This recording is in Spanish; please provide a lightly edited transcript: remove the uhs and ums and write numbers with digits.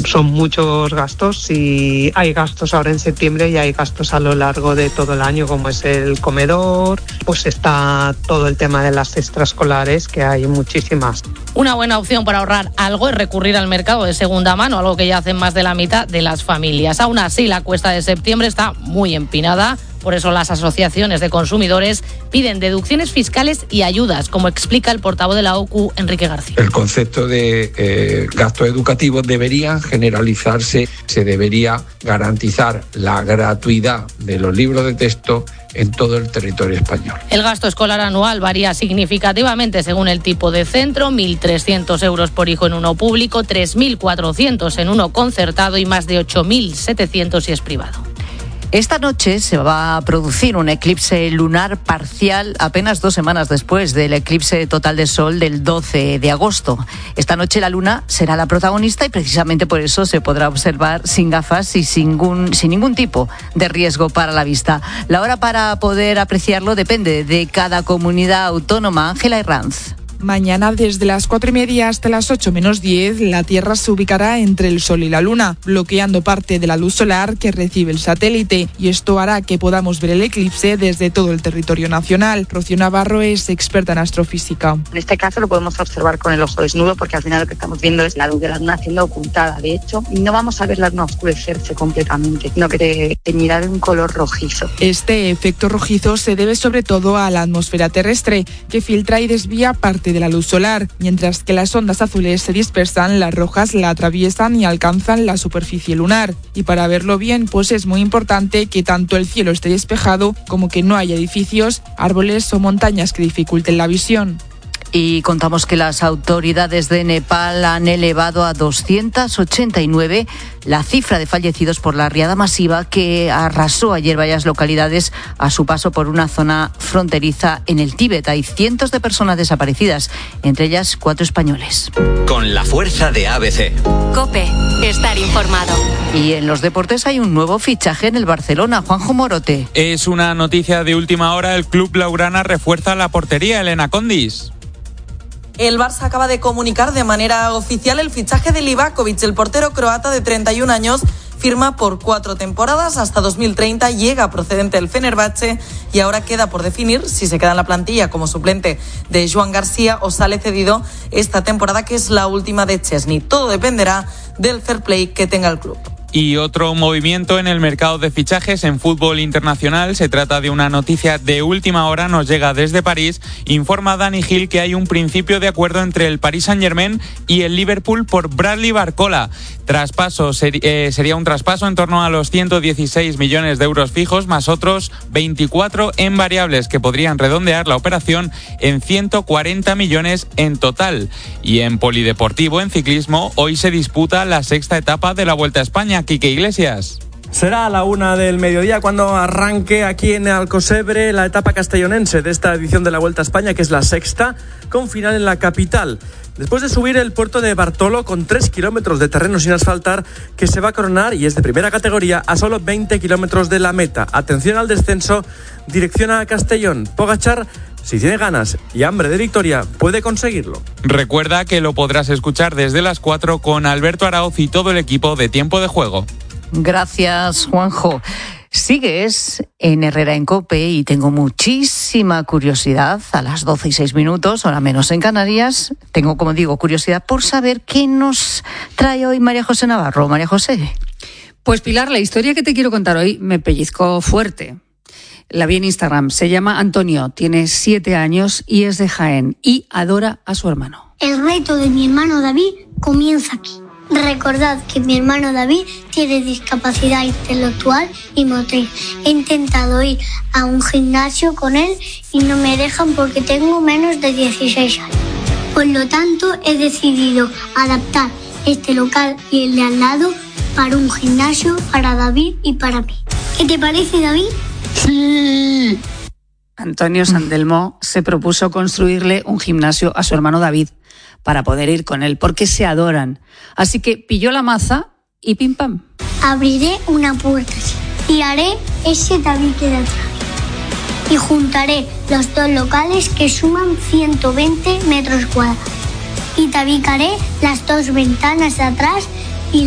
son muchos gastos y hay gastos ahora en septiembre y hay gastos a lo largo de todo el año, como es el comedor, pues está todo el tema de las extraescolares, que hay muchísimas. Una buena opción para ahorrar algo es recurrir al mercado de segunda mano, algo que ya hacen más de la mitad de las familias. Aún así, la cuesta de septiembre está muy empinada. Por eso las asociaciones de consumidores piden deducciones fiscales y ayudas, como explica el portavoz de la OCU, Enrique García. El concepto de gastos educativos debería generalizarse, se debería garantizar la gratuidad de los libros de texto en todo el territorio español. El gasto escolar anual varía significativamente según el tipo de centro: 1.300 euros por hijo en uno público, 3.400 en uno concertado y más de 8.700 si es privado. Esta noche se va a producir un eclipse lunar parcial apenas 2 semanas después del eclipse total de sol del 12 de agosto. Esta noche la luna será la protagonista y precisamente por eso se podrá observar sin gafas y sin ningún tipo de riesgo para la vista. La hora para poder apreciarlo depende de cada comunidad autónoma. Ángela Herranz. Mañana desde las 4:30 hasta las 8 menos 10, la Tierra se ubicará entre el Sol y la Luna, bloqueando parte de la luz solar que recibe el satélite, y esto hará que podamos ver el eclipse desde todo el territorio nacional. Rocío Navarro es experta en astrofísica. En este caso lo podemos observar con el ojo desnudo, porque al final lo que estamos viendo es la luz de la Luna siendo ocultada. De hecho, no vamos a ver la Luna oscurecerse completamente, sino que teñirá de un color rojizo. Este efecto rojizo se debe sobre todo a la atmósfera terrestre, que filtra y desvía parte de la luz solar. Mientras que las ondas azules se dispersan, las rojas la atraviesan y alcanzan la superficie lunar. Y para verlo bien, pues es muy importante que tanto el cielo esté despejado como que no haya edificios, árboles o montañas que dificulten la visión. Y contamos que las autoridades de Nepal han elevado a 289 la cifra de fallecidos por la riada masiva que arrasó ayer varias localidades a su paso por una zona fronteriza en el Tíbet. Hay cientos de personas desaparecidas, entre ellas 4 españoles. Con la fuerza de ABC. COPE, estar informado. Y en los deportes hay un nuevo fichaje en el Barcelona. Juanjo Morote. Es una noticia de última hora. El club blaugrana refuerza la portería. Elena Condis. El Barça acaba de comunicar de manera oficial el fichaje de Livakovic, el portero croata de 31 años, firma por 4 temporadas hasta 2030, llega procedente del Fenerbahce y ahora queda por definir si se queda en la plantilla como suplente de Joan García o sale cedido esta temporada, que es la última de Chesney. Todo dependerá del fair play que tenga el club. Y otro movimiento en el mercado de fichajes en fútbol internacional. Se trata de una noticia de última hora, nos llega desde París. Informa Dani Gil que hay un principio de acuerdo entre el Paris Saint-Germain y el Liverpool por Bradley Barcola. Sería un traspaso en torno a los 116 millones de euros fijos, más otros 24 en variables, que podrían redondear la operación en 140 millones en total. Y en polideportivo, en ciclismo, hoy se disputa la 6ª etapa de la Vuelta a España. Quique Iglesias. Será a la 1 del mediodía cuando arranque aquí en Alcocebre la etapa castellonense de esta edición de la Vuelta a España, que es la 6ª, con final en la capital. Después de subir el puerto de Bartolo con 3 kilómetros de terreno sin asfaltar, que se va a coronar, y es de primera categoría, a solo 20 kilómetros de la meta. Atención al descenso, dirección a Castellón. Pogačar, si tiene ganas y hambre de victoria, puede conseguirlo. Recuerda que lo podrás escuchar desde las 4 con Alberto Araoz y todo el equipo de Tiempo de Juego. Gracias, Juanjo. Sigues en Herrera en COPE y tengo muchísima curiosidad. A las 12:06, hora menos en Canarias, tengo, como digo, curiosidad por saber qué nos trae hoy María José Navarro. María José. Pues Pilar, la historia que te quiero contar hoy me pellizcó fuerte. La vi en Instagram, se llama Antonio, tiene 7 años y es de Jaén y adora a su hermano. El reto de mi hermano David comienza aquí. Recordad que mi hermano David tiene discapacidad intelectual y motriz. He intentado ir a un gimnasio con él y no me dejan porque tengo menos de 16 años. Por lo tanto, he decidido adaptar este local y el de al lado para un gimnasio para David y para mí. ¿Qué te parece, David? Sí. Antonio Sandelmo se propuso construirle un gimnasio a su hermano David para poder ir con él, porque se adoran. Así que pilló la maza y pim pam. Abriré una puerta y haré ese tabique de atrás. Y juntaré los 2 locales que suman 120 metros cuadrados. Y tabicaré las 2 ventanas de atrás